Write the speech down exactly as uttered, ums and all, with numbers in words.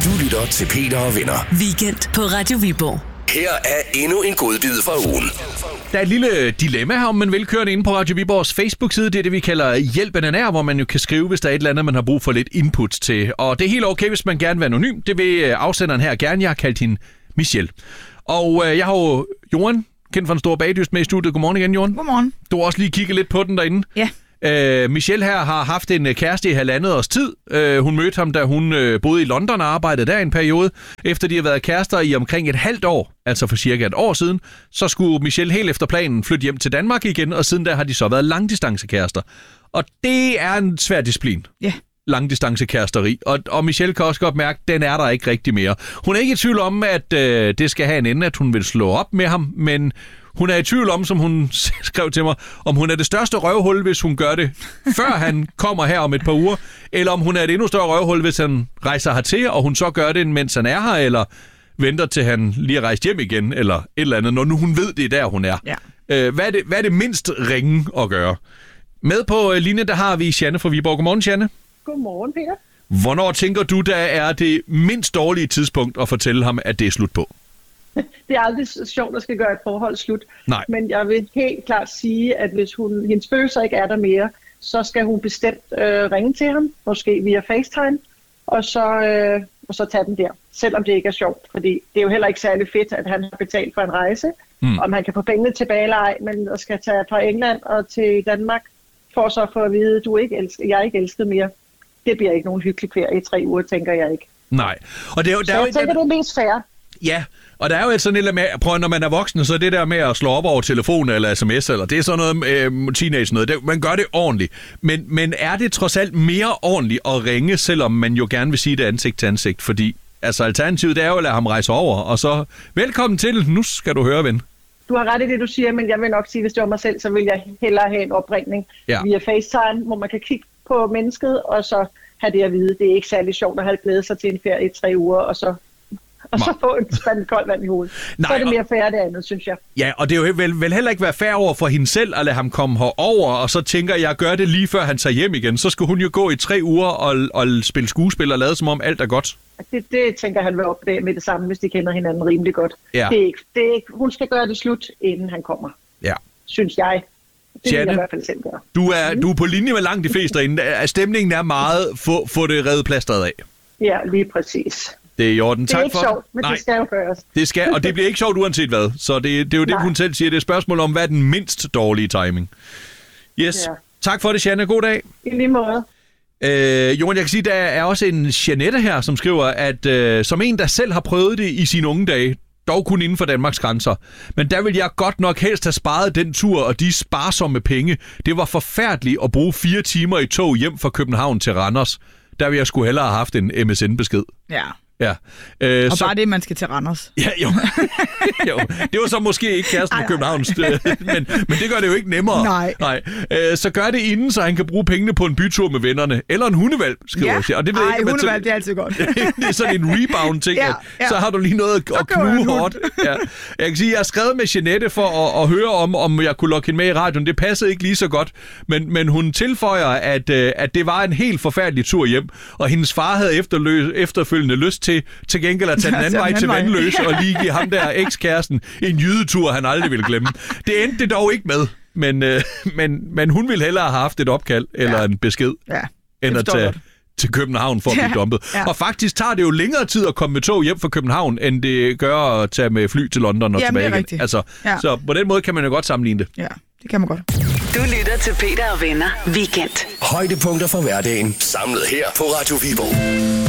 Du lytter til Peter og Venner. Weekend på Radio Viborg. Her er endnu en godbid fra ugen. Der er et lille dilemma her, om man vil køre det inde på Radio Viborgs Facebook-side. Det er det, vi kalder Hjælp en nær, hvor man jo kan skrive, hvis der er et eller andet, man har brug for lidt input til. Og det er helt okay, hvis man gerne vil være anonym. Det vil afsenderen her gerne. Jeg har kaldt hende Michelle. Og øh, jeg har jo Johan, kendt fra en stor bagdyst, med i studiet. Godmorgen igen, Johan. Godmorgen. Du har også lige kigget lidt på den derinde. Ja. Øh, Michelle her har haft en kæreste i halvandet års tid. Øh, hun mødte ham, da hun øh, boede i London og arbejdede der en periode. Efter de har været kærester i omkring et halvt år, altså for cirka et år siden, så skulle Michelle helt efter planen flytte hjem til Danmark igen, og siden da har de så været langdistancekærester. Og det er en svær disciplin. Ja. Langdistancekæresteri. Og, og Michelle kan også godt mærke, at den er der ikke rigtig mere. Hun er ikke i tvivl om, at øh, det skal have en ende, at hun vil slå op med ham, men hun er i tvivl om, som hun skrev til mig, om hun er det største røvhul, hvis hun gør det, før han kommer her om et par uger, eller om hun er et endnu større røvhul, hvis han rejser hertil, og hun så gør det, mens han er her, eller venter til han lige er rejst hjem igen, eller et eller andet, når nu hun ved, det er der, hun er. Ja. Øh, hvad, er det, hvad er det mindst ringe at gøre? Med på linjen, der har vi Janne fra Viborg. Godmorgen, Janne. Godmorgen, Peter. Hvornår tænker du, der er det mindst dårlige tidspunkt at fortælle ham, at det er slut på? Det er aldrig sjovt, at skal gøre et forhold slut. Nej. Men jeg vil helt klart sige, at hvis hun, hendes følelser ikke er der mere, så skal hun bestemt øh, ringe til ham, måske via FaceTime, og så, øh, og så tage den der, selvom det ikke er sjovt. Fordi det er jo heller ikke særlig fedt, at han har betalt for en rejse, mm. om han kan få pengene tilbage eller ej, men der skal tage fra England og til Danmark, for så for at vide, at du ikke elsker, jeg er ikke elsket mere. Det bliver ikke nogen hyggelig ferie i tre uger, tænker jeg ikke. Nej. Og det er jo, så der jeg jo, tænker, der... det er mest fair. Ja, og der er jo et sådan et med, prøv, når man er voksen, så det der med at slå op over telefon eller sms, eller det er sådan noget øh, teenage noget, det, man gør det ordentligt. Men, men er det trods alt mere ordentligt at ringe, selvom man jo gerne vil sige det ansigt til ansigt? Fordi altså, alternativet det er jo at lade ham rejse over, og så velkommen til, nu skal du høre, ven. Du har ret i det, du siger, men jeg vil nok sige, hvis det var mig selv, så vil jeg hellere have en opringning ja. via FaceTime, hvor man kan kigge på mennesket, og så have det at vide. Det er ikke særlig sjovt at have glædet sig til en ferie i tre uger, og så og så få en spand koldt vand i hovedet. Nej, så er det mere fair det andet, synes jeg. Ja, og det er jo vel, vel heller ikke være fair over for hende selv at lade ham komme herover, og så tænker jeg, jeg gør det lige før han tager hjem igen. Så skal hun jo gå i tre uger og, og spille skuespil og lade som om alt er godt. Det, det tænker han vil opdage med det samme, hvis de kender hinanden rimelig godt. Ja. Det er ikke, det er ikke, hun skal gøre det slut, inden han kommer. Ja. Synes jeg. Det Janne, vil jeg i hvert fald selv gøre. Du er, mm. du er på linje med langt de fleste derinde. Stemningen er meget, få, få det reddet plastret af. Ja, lige præcis. Det er i orden. Det er tak ikke for sjovt, men Nej. det skal jo gøres. Det skal, og det bliver ikke sjovt uanset hvad. Så det, det er jo det, Nej. hun selv siger. Det er et spørgsmål om, hvad er den mindst dårlige timing. Yes. Ja. Tak for det, Janne. God dag. I lige måde. Øh, Johan, jeg kan sige, der er også en Jeanette her, som skriver, at øh, som en, der selv har prøvet det i sine unge dage, dog kun inden for Danmarks grænser. Men der vil jeg godt nok helst have sparet den tur og de sparsomme penge. Det var forfærdeligt at bruge fire timer i tog hjem fra København til Randers. Der vil jeg sgu hellere have haft en M S N-besked. Ja. Ja. Øh, og så... bare det, man skal til Randers. Ja, jo. jo. Det var så måske ikke kæresten på Københavns, men, men det gør det jo ikke nemmere. Nej. Nej. Øh, så gør det inden, så han kan bruge pengene på en bytur med vennerne. Eller en hundevalg, skriver ja. jeg. Og det ved Ej, jeg ikke, hundevalg, det er altid godt. Det er sådan en rebound-ting, ja, ja. Så har du lige noget at, at knuge hårdt. Ja. Jeg kan sige, jeg har skrevet med Jeanette for at, at høre om, om jeg kunne lokke hende med i radioen. Det passede ikke lige så godt, men, men hun tilføjer, at, at det var en helt forfærdelig tur hjem, og hendes far havde efterløs, efterfølgende lyst til til gengæld at tage den anden vej til Vandløs og lige give ham der ekskæresten en jydetur, han aldrig ville glemme. Det endte det dog ikke med, men, øh, men, men hun ville hellere have haft et opkald eller ja. en besked, ja, end at tage til København for at blive ja. dumpet. Ja. Og faktisk tager det jo længere tid at komme med tog hjem fra København, end det gør at tage med fly til London og Jamen, tilbage igen. Altså, ja. Så på den måde kan man jo godt sammenligne det. Ja, det kan man godt. Du lytter til Peter og Venner Weekend. Højdepunkter fra hverdagen, samlet her på Radio Viborg.